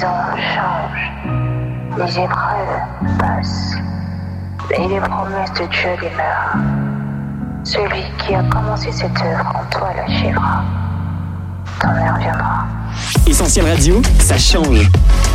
saisons changent, les épreuves passent, et les promesses de Dieu demeurent. Celui qui a commencé cette œuvre en toi l'achèvera. Ton heure viendra. Essentiel Radio, ça change.